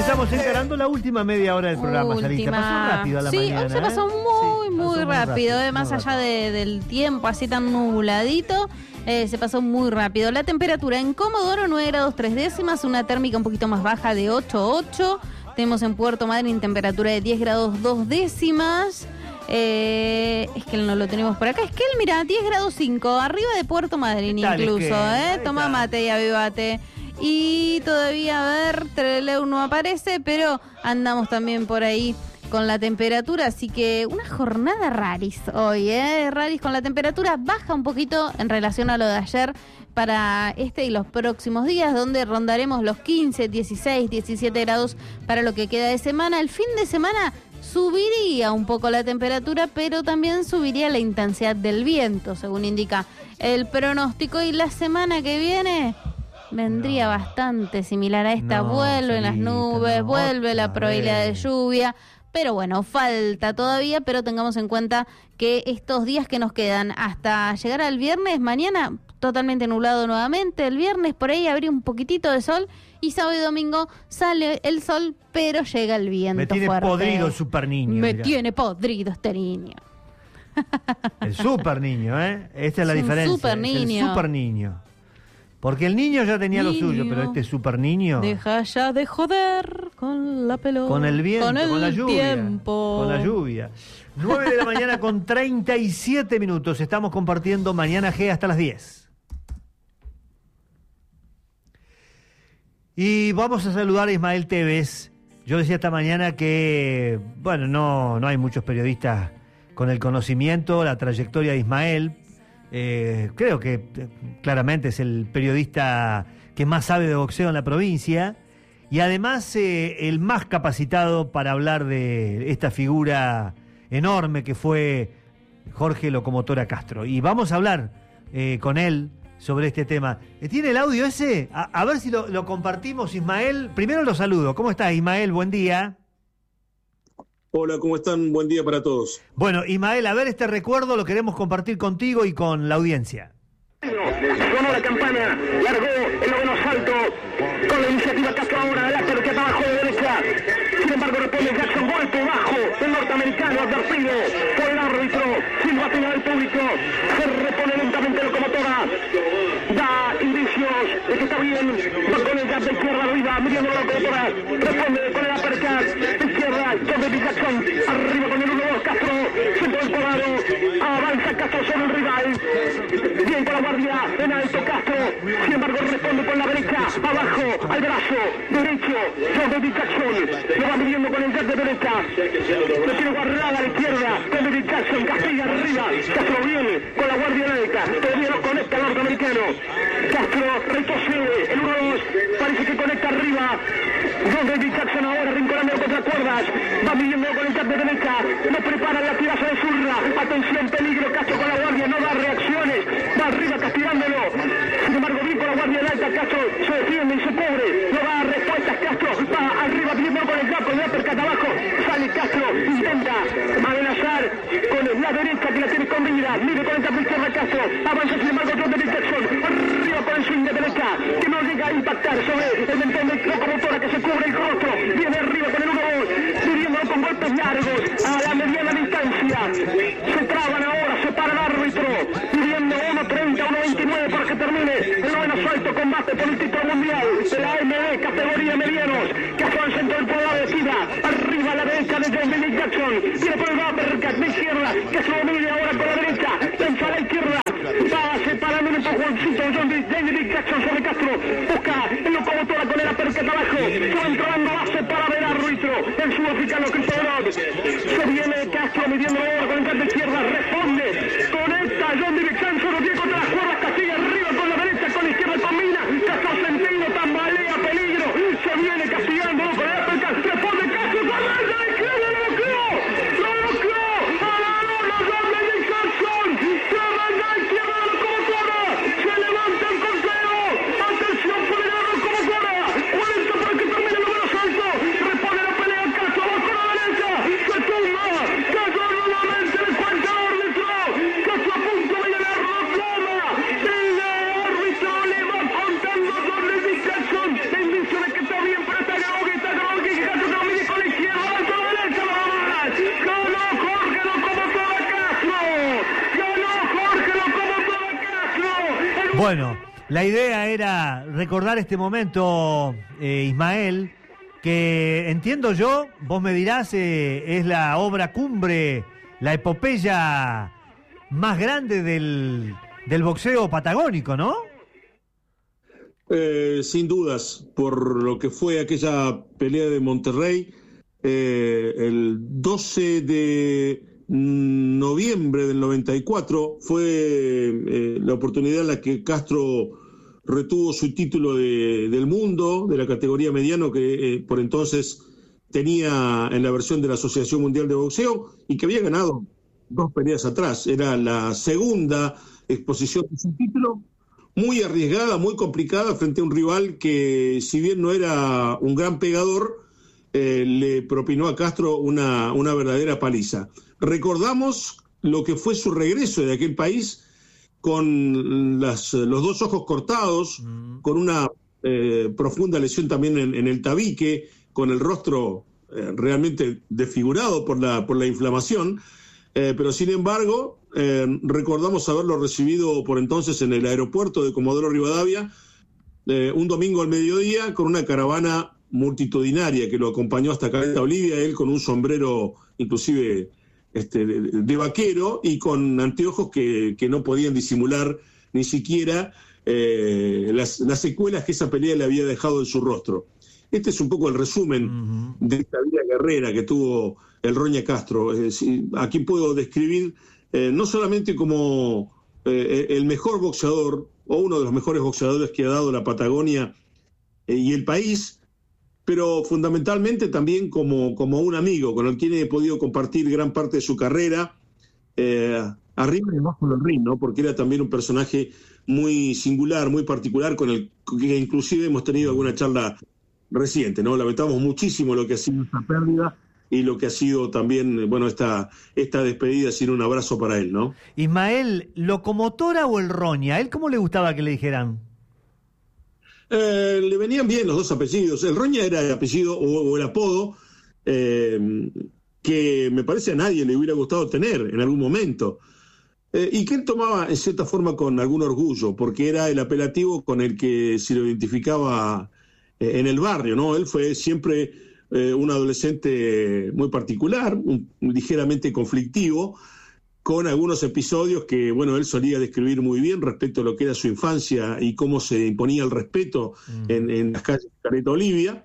Estamos encarando la última media hora del programa, Sarita. Pasó rápido a la mañana. Sí, hoy se pasó muy rápido. Más allá del tiempo así tan nubladito, se pasó muy rápido. La temperatura en Comodoro 9 grados 3 décimas, una térmica un poquito más baja de 8,8. Tenemos en Puerto Madryn temperatura de 10 grados 2 décimas. Es que no lo tenemos por acá. Es que él, mira, 10 grados 5, arriba de Puerto Madryn incluso. Toma mate y avivate. Y todavía, a ver, Trelew no aparece, pero andamos también por ahí con la temperatura, así que una jornada raris hoy, raris con la temperatura baja un poquito en relación a lo de ayer para este y los próximos días, donde rondaremos los 15, 16, 17 grados para lo que queda de semana. El fin de semana subiría un poco la temperatura, pero también subiría la intensidad del viento, según indica el pronóstico, y la semana que viene vendría bastante similar a esta. Vuelven las nubes, vuelve la probabilidad de lluvia, pero bueno, falta todavía, pero tengamos en cuenta que estos días que nos quedan hasta llegar al viernes, mañana totalmente nublado nuevamente, el viernes por ahí habría un poquitito de sol, y sábado y domingo sale el sol, pero llega el viento fuerte. Me tiene podrido el super niño. Tiene podrido este niño. El super niño, esta es la diferencia. Super niño. El super niño. Porque el niño ya tenía lo suyo, pero este super niño... Deja ya de joder con la pelota. Con el viento, con la lluvia. Tiempo. Con la lluvia. 9 de la mañana con 37 minutos. Estamos compartiendo Mañana G hasta las 10. Y vamos a saludar a Ismael Tevez. Yo decía esta mañana que, bueno, no hay muchos periodistas con el conocimiento, la trayectoria de Ismael. Creo que claramente es el periodista que más sabe de boxeo en la provincia, y además el más capacitado para hablar de esta figura enorme que fue Jorge Locomotora Castro. Y vamos a hablar con él sobre este tema. ¿Tiene el audio ese? A ver si lo compartimos, Ismael. Primero lo saludo. ¿Cómo estás, Ismael? Buen día. Hola, ¿cómo están? Buen día para todos. Bueno, Ismael, a ver, este recuerdo lo queremos compartir contigo y con la audiencia. Sonó la campana, largó el noveno salto, con la iniciativa Castro ahora, la pelota abajo de derecha. Sin embargo, responde Jackson, golpe bajo, el norteamericano advertido por el árbitro, silbatina del público, se repone lentamente Locomotora, da indicios de que está bien, va con el jab de izquierda arriba, midiendo la Locomotora, responde con el uppercut, izquierda, sobre Jackson, arriba con el 1-2, Castro, siempre emporado, avanza Castro sobre el rival, bien con la guardia, en alto Castro, sin embargo responde con la derecha, abajo, al brazo, derecho, sobre Jackson, lo va midiendo con el jab de derecha, lo tiene guardada a la izquierda, David Jackson, castiga arriba, Castro viene con la guardia derecha, todavía no conecta al norteamericano, Castro retrocede, el 1-2, parece que conecta arriba, David Jackson ahora rinconando contra cuerdas, va midiendo con el jab de derecha, no prepara la tiraza de zurda, atención, peligro, Castro con la guardia, no da reacciones, va arriba castigándolo, sin embargo bien con la guardia de alta, Castro se defiende y se cubre, no da respuestas, Castro va arriba pidiendo con el jab, con el uppercut abajo, sale Castro, intenta amenazar con la derecha que la tiene con vida, mide con el jab de izquierda Castro, avanza sin embargo John David Jackson, arriba con el swing de derecha, que no llega a impactar sobre el mentón de Locomotora que se cubre el rostro, viene arriba con el 1-2, pidiéndolo con golpes largos a la mediana distancia, se traban ahora, se para el árbitro, pidiendo 1.30, 1.29 para que termine el noveno salto, combate por el título mundial de la AMB, categoría medianos, que fue al centro del poder de decida, arriba a la derecha de John David Jackson, viene por el uppercut de izquierda, que se lo mide ahora con la derecha, lanza a la izquierda, va separando un empujoncito John David Jackson sobre Castro, busca el Locomotora con el uppercut abajo, se va entrando base para ver árbitro, el sudafricano Cristobalot, se viene Castro midiendo ahora con el jab de izquierda, responde, conecta John David Jackson, lo tiene contra las cuerdas, castiga arriba con la derecha, con la izquierda combina, Castro sentido, tambalea, peligro, se viene castigando con el uppercut, responde Castro, con la izquierda, lo bloqueó, a la lona, John David Jackson, se arranca a la izquierda de Locomotora, se levanta el conteo, atención por el Locomotora, 40 para que termine el número salto, responde la pelea Castro, abajo a la derecha, se tumba, cayó nuevamente el Bueno, la idea era recordar este momento, Ismael, que entiendo yo, vos me dirás, es la obra cumbre, la epopeya más grande del boxeo patagónico, ¿no? Sin dudas, por lo que fue aquella pelea de Monterrey, el 12 de noviembre del 94, fue la oportunidad en la que Castro retuvo su título del mundo, de la categoría mediano, que por entonces tenía en la versión de la Asociación Mundial de Boxeo, y que había ganado 2 peleas atrás. Era la segunda exposición de su título, muy arriesgada, muy complicada, frente a un rival que, si bien no era un gran pegador, le propinó a Castro una verdadera paliza. Recordamos lo que fue su regreso de aquel país, con los 2 ojos cortados, con una profunda lesión también en el tabique, con el rostro realmente desfigurado por la inflamación, pero sin embargo recordamos haberlo recibido por entonces en el aeropuerto de Comodoro Rivadavia, un domingo al mediodía, con una caravana multitudinaria que lo acompañó hasta Caleta Olivia, él con un sombrero inclusive de vaquero y con anteojos que no podían disimular ni siquiera las secuelas que esa pelea le había dejado en su rostro. Este es un poco el resumen de esta vida guerrera que tuvo el Roña Castro. Aquí puedo describir no solamente como el mejor boxeador o uno de los mejores boxeadores que ha dado la Patagonia y el país, pero fundamentalmente también como un amigo con el quien he podido compartir gran parte de su carrera, arriba y abajo del ring, ¿no? Porque era también un personaje muy singular, muy particular, con el que inclusive hemos tenido alguna charla reciente, ¿no? Lamentamos muchísimo lo que ha sido esta pérdida y lo que ha sido también, bueno, esta despedida, sin un abrazo para él, ¿no? Ismael, ¿locomotora o el Roña? ¿A él cómo le gustaba que le dijeran? Le venían bien los 2 apellidos. El Roña era el apellido o el apodo que me parece a nadie le hubiera gustado tener en algún momento. Y que él tomaba en cierta forma con algún orgullo, porque era el apelativo con el que se lo identificaba en el barrio, ¿no? Él fue siempre un adolescente muy particular, ligeramente conflictivo, con algunos episodios que, bueno, él solía describir muy bien respecto a lo que era su infancia y cómo se imponía el respeto en las calles de Caleta Olivia.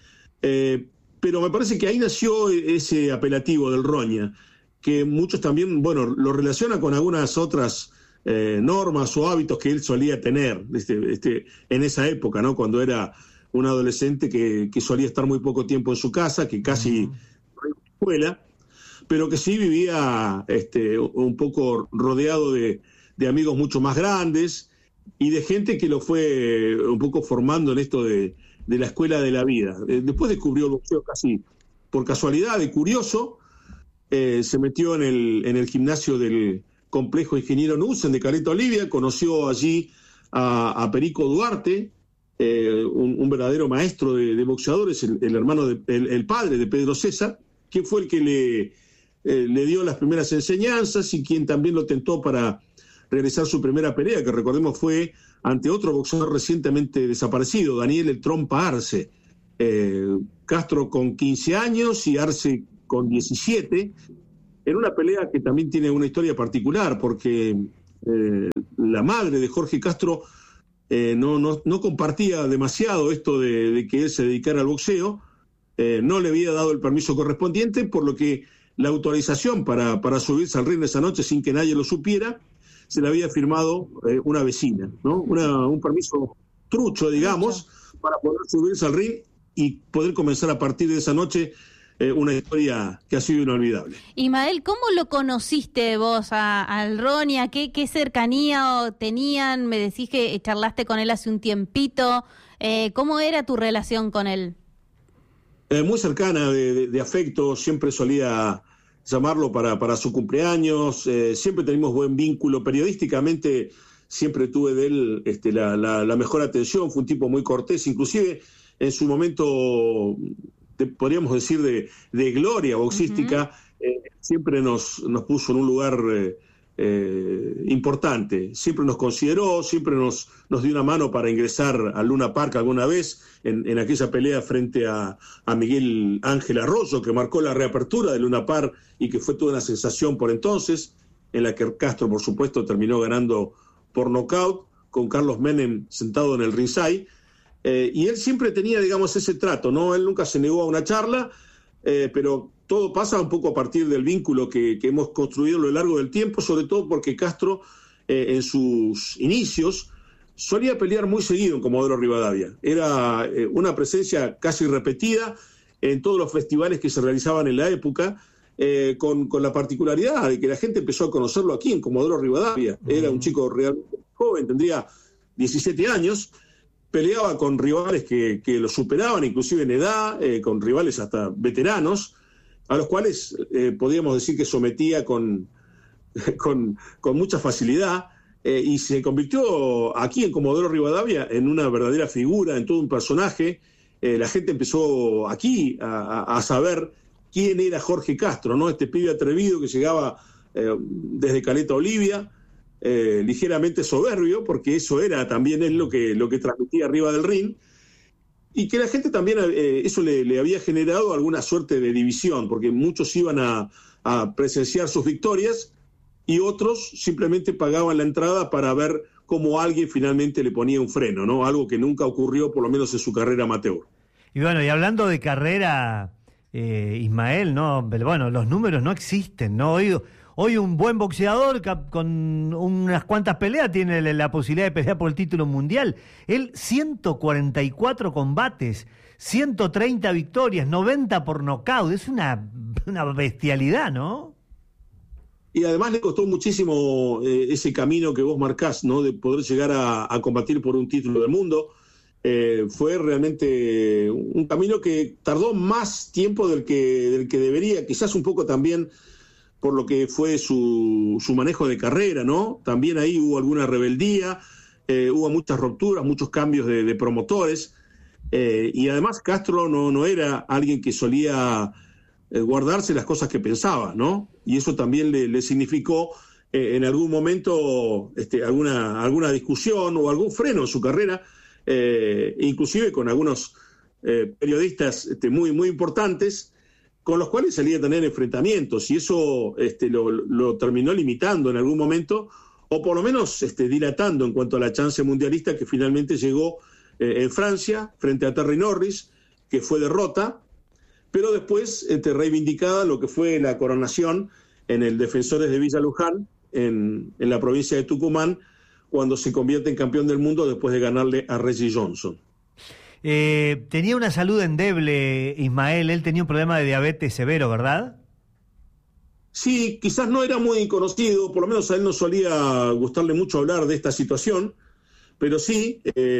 Pero me parece que ahí nació ese apelativo del Roña, que muchos también, bueno, lo relacionan con algunas otras normas o hábitos que él solía tener en esa época, ¿no? Cuando era un adolescente que solía estar muy poco tiempo en su casa, que casi no iba a la escuela, pero que sí vivía un poco rodeado de amigos mucho más grandes y de gente que lo fue un poco formando en esto de la escuela de la vida. Después descubrió el boxeo casi por casualidad, de curioso, se metió en el gimnasio del complejo Ingeniero Knudsen de Caleta Olivia, conoció allí a Perico Duarte, un verdadero maestro de boxeadores, el hermano, el padre de Pedro César, que fue el que le dio las primeras enseñanzas y quien también lo tentó para realizar su primera pelea, que recordemos fue ante otro boxeador recientemente desaparecido, Daniel El Trompa Arce. Castro con 15 años y Arce con 17, en una pelea que también tiene una historia particular, porque la madre de Jorge Castro no compartía demasiado esto de que él se dedicara al boxeo, no le había dado el permiso correspondiente, por lo que la autorización para subirse al ring esa noche sin que nadie lo supiera, se le había firmado una vecina, ¿no? Un permiso trucho, digamos, para poder subirse al ring y poder comenzar a partir de esa noche una historia que ha sido inolvidable. Ismael, ¿cómo lo conociste vos al Roña? ¿Qué cercanía tenían? Me decís que charlaste con él hace un tiempito. ¿Cómo era tu relación con él? Muy cercana, de afecto, siempre solía llamarlo para su cumpleaños, siempre tenemos buen vínculo, periodísticamente siempre tuve de él la mejor atención, fue un tipo muy cortés, inclusive en su momento, podríamos decir, de gloria boxística, siempre nos puso en un lugar importante. Siempre nos consideró, siempre nos dio una mano para ingresar al Luna Park alguna vez en aquella pelea frente a Miguel Ángel Arroyo, que marcó la reapertura del Luna Park y que fue toda una sensación por entonces, en la que Castro, por supuesto, terminó ganando por nocaut, con Carlos Menem sentado en el ringside, y él siempre tenía, digamos, ese trato, ¿no? Él nunca se negó a una charla, pero todo pasa un poco a partir del vínculo que hemos construido a lo largo del tiempo, sobre todo porque Castro, en sus inicios, solía pelear muy seguido en Comodoro Rivadavia. Era una presencia casi repetida en todos los festivales que se realizaban en la época, con la particularidad de que la gente empezó a conocerlo aquí en Comodoro Rivadavia. Era un chico realmente joven, tendría 17 años, peleaba con rivales que lo superaban, inclusive en edad, con rivales hasta veteranos, a los cuales podríamos decir que sometía con mucha facilidad, y se convirtió aquí en Comodoro Rivadavia en una verdadera figura, en todo un personaje. La gente empezó aquí a saber quién era Jorge Castro, ¿no? Este pibe atrevido que llegaba desde Caleta Olivia, ligeramente soberbio, porque eso era también lo que transmitía arriba del ring, y que la gente también, eso le había generado alguna suerte de división, porque muchos iban a presenciar sus victorias y otros simplemente pagaban la entrada para ver cómo alguien finalmente le ponía un freno, ¿no? Algo que nunca ocurrió, por lo menos en su carrera amateur. Y bueno, y hablando de carrera, Ismael, ¿no? Bueno, los números no existen, ¿no? Hoy un buen boxeador con unas cuantas peleas tiene la posibilidad de pelear por el título mundial. Él 144 combates, 130 victorias, 90 por nocaut. Es una bestialidad, ¿no? Y además le costó muchísimo ese camino que vos marcás, ¿no? De poder llegar a combatir por un título del mundo. Fue realmente un camino que tardó más tiempo del que debería, quizás un poco también por lo que fue su manejo de carrera, ¿no? También ahí hubo alguna rebeldía, hubo muchas rupturas, muchos cambios de promotores, y además Castro no era alguien que solía guardarse las cosas que pensaba, ¿no? Y eso también le significó en algún momento alguna discusión o algún freno en su carrera, inclusive con algunos periodistas muy, muy importantes, con los cuales salía a tener enfrentamientos, y eso lo terminó limitando en algún momento, o por lo menos dilatando en cuanto a la chance mundialista que finalmente llegó en Francia, frente a Terry Norris, que fue derrota, pero después reivindicada lo que fue la coronación en el Defensores de Villa Luján, en la provincia de Tucumán, cuando se convierte en campeón del mundo después de ganarle a Reggie Johnson. Tenía una salud endeble, Ismael. Él tenía un problema de diabetes severo, ¿verdad? Sí, quizás no era muy conocido, por lo menos a él no solía gustarle mucho hablar de esta situación, pero sí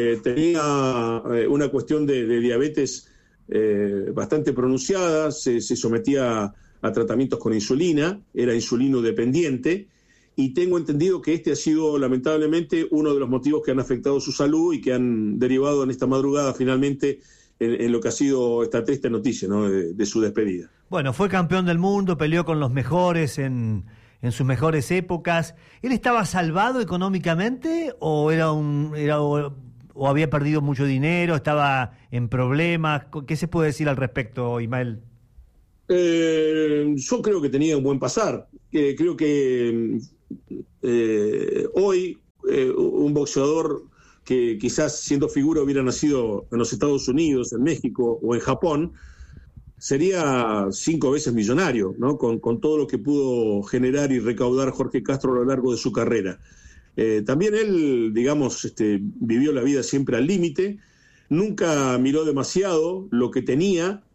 tenía una cuestión de diabetes bastante pronunciada, se sometía a tratamientos con insulina, era insulino dependiente, y tengo entendido que este ha sido lamentablemente uno de los motivos que han afectado su salud y que han derivado en esta madrugada finalmente en lo que ha sido esta triste noticia, ¿no? de su despedida. Bueno, fue campeón del mundo, peleó con los mejores en sus mejores épocas. ¿Él estaba salvado económicamente o o había perdido mucho dinero, estaba en problemas? ¿Qué se puede decir al respecto, Ismael? Yo creo que tenía un buen pasar. Creo que hoy un boxeador que quizás siendo figura hubiera nacido en los Estados Unidos, en México o en Japón, sería 5 veces millonario, ¿no? Con todo lo que pudo generar y recaudar Jorge Castro a lo largo de su carrera. También él, digamos, vivió la vida siempre al límite, nunca miró demasiado lo que tenía,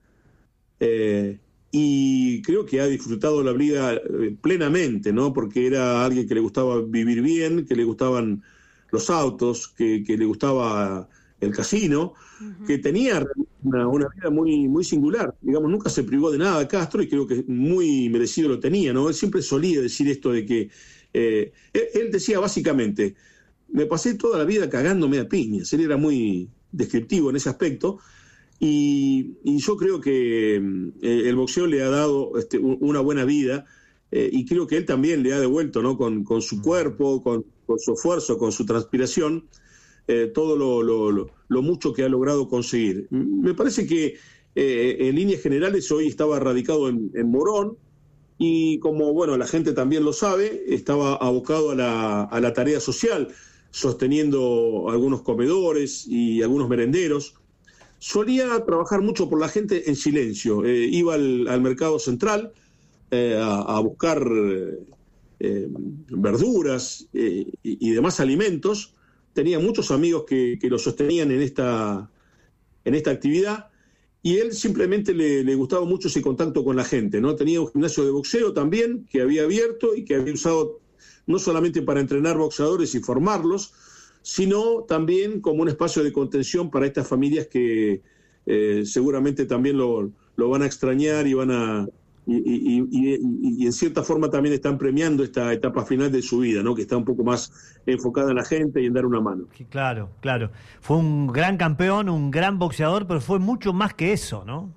y creo que ha disfrutado la vida plenamente, ¿no? Porque era alguien que le gustaba vivir bien, que le gustaban los autos, que le gustaba el casino, que tenía una vida muy, muy singular. Digamos, nunca se privó de nada Castro, y creo que muy merecido lo tenía, ¿no? Él siempre solía decir esto de que él decía básicamente: me pasé toda la vida cagándome a piñas. Él era muy descriptivo en ese aspecto. Y yo creo que el boxeo le ha dado una buena vida, y creo que él también le ha devuelto, ¿no? Con su cuerpo, con su esfuerzo, con su transpiración, todo lo mucho que ha logrado conseguir. Me parece que en líneas generales hoy estaba radicado en Morón, y como bueno, la gente también lo sabe, estaba abocado a la tarea social, sosteniendo algunos comedores y algunos merenderos. Solía trabajar mucho por la gente en silencio, iba al mercado central a buscar verduras y demás alimentos. Tenía muchos amigos que lo sostenían en esta actividad, y él simplemente le gustaba mucho ese contacto con la gente, ¿no? Tenía un gimnasio de boxeo también que había abierto y que había usado no solamente para entrenar boxeadores y formarlos, sino también como un espacio de contención para estas familias que seguramente también lo van a extrañar y van a y en cierta forma también están premiando esta etapa final de su vida, ¿no? Que está un poco más enfocada en la gente y en dar una mano. Claro, claro. Fue un gran campeón, un gran boxeador, pero fue mucho más que eso, ¿no?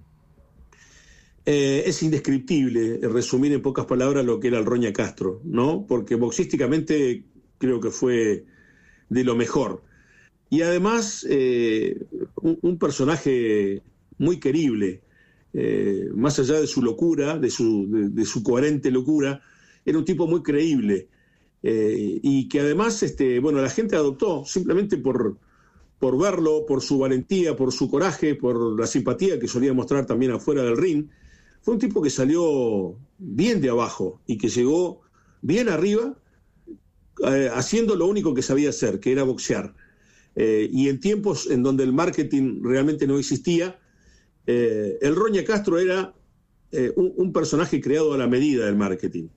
Es indescriptible resumir en pocas palabras lo que era el Roña Castro, ¿no? Porque boxísticamente creo que fue de lo mejor. Y además un personaje muy querible. Más allá de su locura, de su coherente locura, era un tipo muy creíble, y que además bueno, la gente adoptó simplemente por verlo, por su valentía, por su coraje, por la simpatía que solía mostrar también afuera del ring. Fue un tipo que salió bien de abajo y que llegó bien arriba, haciendo lo único que sabía hacer, que era boxear, y en tiempos en donde el marketing realmente no existía. El Roña Castro era un personaje creado a la medida del marketing,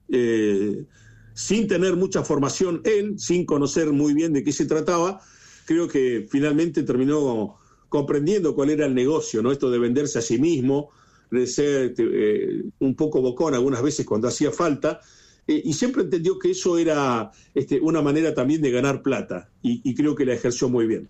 sin tener mucha formación él, sin conocer muy bien de qué se trataba. Creo que finalmente terminó comprendiendo cuál era el negocio, ¿no? Esto de venderse a sí mismo, de ser un poco bocón algunas veces cuando hacía falta, y siempre entendió que eso era una manera también de ganar plata, y creo que la ejerció muy bien.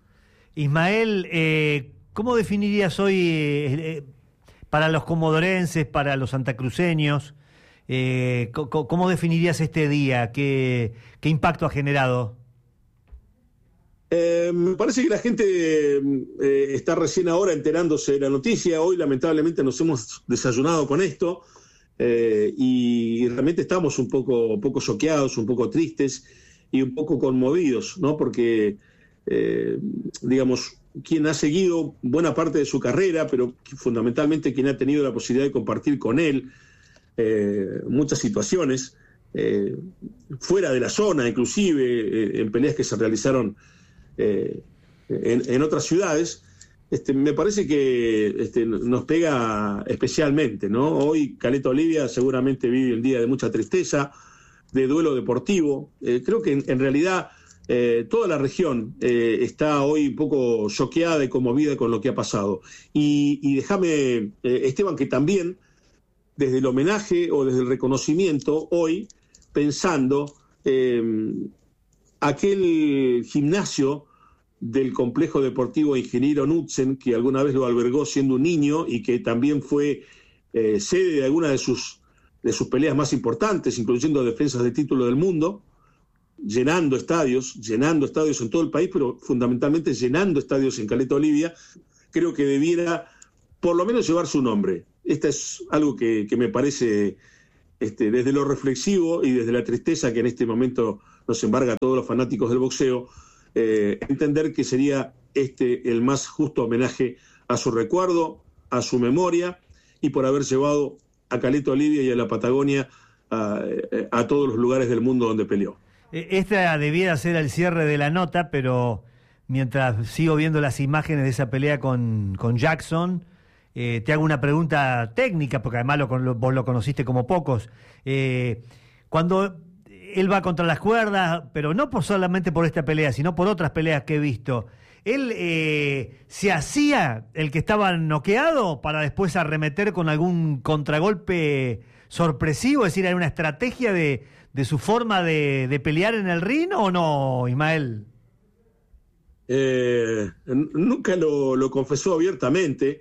Ismael, ¿cómo definirías hoy, para los comodorenses, para los santacruceños, cómo definirías este día? ¿Qué impacto ha generado? Me parece que la gente está recién ahora enterándose de la noticia. Hoy lamentablemente nos hemos desayunado con esto, y realmente estamos un poco choqueados, un poco tristes y un poco conmovidos, ¿no? Porque, digamos, quien ha seguido buena parte de su carrera, pero fundamentalmente quien ha tenido la posibilidad de compartir con él muchas situaciones, fuera de la zona, inclusive en peleas que se realizaron en otras ciudades, me parece que nos pega especialmente, ¿no? Hoy Caleta Olivia seguramente vive un día de mucha tristeza, de duelo deportivo. Creo que en realidad toda la región está hoy un poco choqueada y conmovida con lo que ha pasado. Y déjame, Esteban, que también desde el homenaje o desde el reconocimiento, hoy pensando aquel gimnasio del complejo deportivo Ingeniero Knudsen, que alguna vez lo albergó siendo un niño y que también fue sede de algunas de sus peleas más importantes, incluyendo defensas de título del mundo, llenando estadios en todo el país, pero fundamentalmente llenando estadios en Caleta Olivia. Creo que debiera por lo menos llevar su nombre. Esta es algo que me parece, desde lo reflexivo y desde la tristeza que en este momento nos embarga a todos los fanáticos del boxeo, entender que sería el más justo homenaje a su recuerdo, a su memoria, y por haber llevado a Caleta Olivia y a la Patagonia a todos los lugares del mundo donde peleó. Esta debiera ser el cierre de la nota, pero mientras sigo viendo las imágenes de esa pelea con Jackson, te hago una pregunta técnica, porque además vos lo conociste como pocos. Cuando él va contra las cuerdas, pero no solamente por esta pelea, sino por otras peleas que he visto, ¿él se hacía el que estaba noqueado para después arremeter con algún contragolpe sorpresivo? Es decir, ¿hay una estrategia de su forma de pelear en el ring o no, Ismael? Nunca lo confesó abiertamente,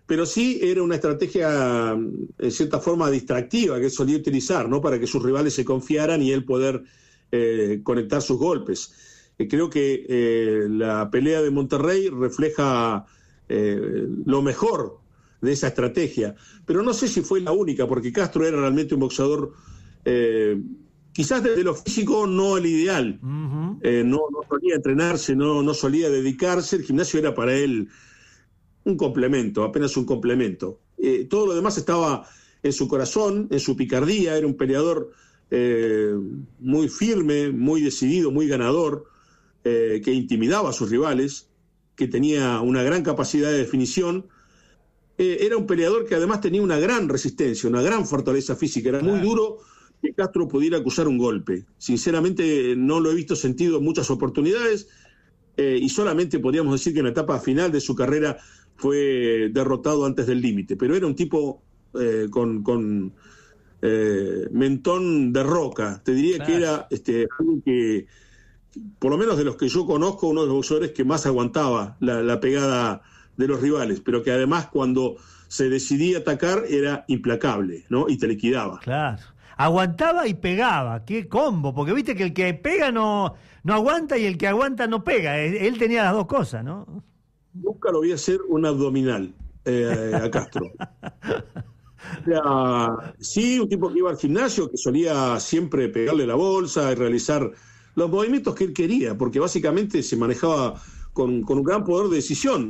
pero sí era una estrategia, en cierta forma, distractiva que solía utilizar, ¿no? Para que sus rivales se confiaran y él poder conectar sus golpes. Creo que la pelea de Monterrey refleja lo mejor de esa estrategia, pero no sé si fue la única, porque Castro era realmente un boxeador, quizás desde lo físico no el ideal, no solía entrenarse, no solía dedicarse, el gimnasio era para él un complemento, apenas un complemento. Todo lo demás estaba en su corazón, en su picardía, era un peleador muy firme, muy decidido, muy ganador, que intimidaba a sus rivales, que tenía una gran capacidad de definición. Era un peleador que además tenía una gran resistencia, una gran fortaleza física. Era muy duro que Castro pudiera acusar un golpe. Sinceramente no lo he visto sentido en muchas oportunidades, y solamente podríamos decir que en la etapa final de su carrera fue derrotado antes del límite. Pero era un tipo con mentón de roca. Te diría que era alguien que, por lo menos de los que yo conozco, uno de los boxeadores que más aguantaba la pegada de los rivales, pero que además cuando se decidía atacar era implacable, ¿no? Y te liquidaba. Claro. Aguantaba y pegaba. Qué combo, porque viste que el que pega no aguanta y el que aguanta no pega. Él tenía las dos cosas, ¿no? Nunca lo vi hacer un abdominal a Castro. Sí, un tipo que iba al gimnasio, que solía siempre pegarle la bolsa y realizar los movimientos que él quería, porque básicamente se manejaba con un gran poder de decisión.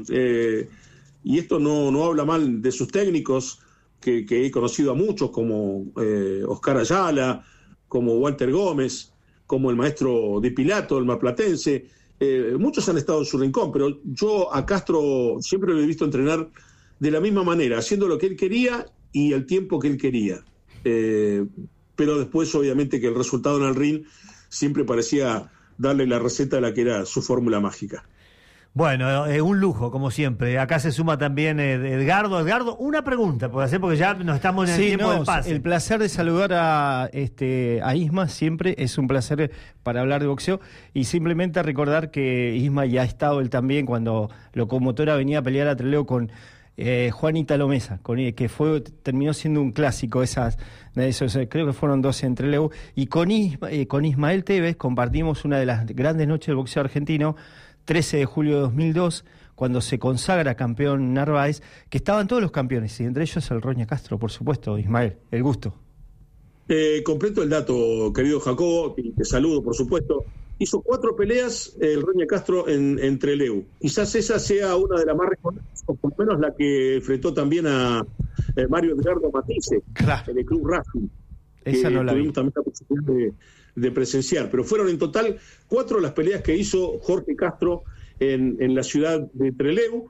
Y esto no habla mal de sus técnicos, que he conocido a muchos, como Oscar Ayala, como Walter Gómez, como el maestro Di Pilato, el marplatense. Muchos han estado en su rincón, pero yo a Castro siempre lo he visto entrenar de la misma manera, haciendo lo que él quería y el tiempo que él quería. Pero después, obviamente, que el resultado en el ring siempre parecía darle la receta de la que era su fórmula mágica. Bueno, un lujo, como siempre. Acá se suma también Edgardo. Edgardo, una pregunta puedo hacer, porque ya nos estamos en el tiempo del pase. El placer de saludar a Isma, siempre es un placer para hablar de boxeo, y simplemente recordar que Isma ya ha estado él también cuando Locomotora venía a pelear a Trelew con Juanita Lomesa, que terminó siendo un clásico, esos, creo que fueron 12 en Trelew, y con Ismael Tevez compartimos una de las grandes noches del boxeo argentino, 13 de julio de 2002, cuando se consagra campeón Narváez, que estaban todos los campeones, y entre ellos el Roña Castro, por supuesto. Ismael, el gusto. Completo el dato, querido Jacobo, y te saludo, por supuesto. Hizo 4 peleas el Roña Castro en Trelew. Quizás esa sea una de las más reconocidas, o por lo menos la que enfrentó también a Mario Edgardo Matisse, claro, en el Club Racing. Esa no la vi. Tuvimos también la posibilidad de presenciar, pero fueron en total 4 las peleas que hizo Jorge Castro en la ciudad de Trelew.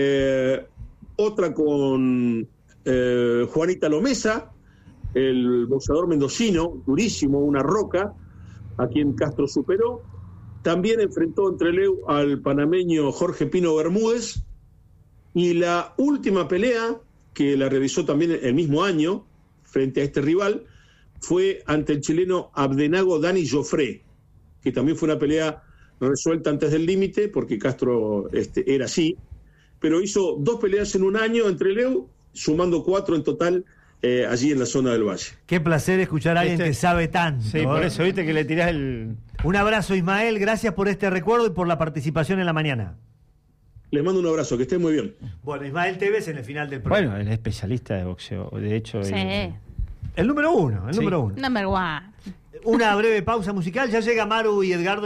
Otra con Juanita Lomesa, el boxeador mendocino, durísimo, una roca, a quien Castro superó. También enfrentó en Trelew al panameño Jorge Pino Bermúdez, y la última pelea, que la realizó también el mismo año frente a este rival, fue ante el chileno Abdenago Dani Joffre, que también fue una pelea resuelta antes del límite, porque Castro era así, pero hizo 2 peleas en un año entre Trelew, sumando 4 en total allí en la zona del Valle. Qué placer escuchar a alguien que sabe tanto. Sí, por eso viste que le tirás el... Un abrazo, Ismael, gracias por este recuerdo y por la participación en la mañana. Les mando un abrazo, que estén muy bien. Bueno, Ismael Tevez en el final del programa. Bueno, el especialista de boxeo, de hecho... Sí. El número uno. Number one. Una breve pausa musical, ya llega Maru y Edgardo.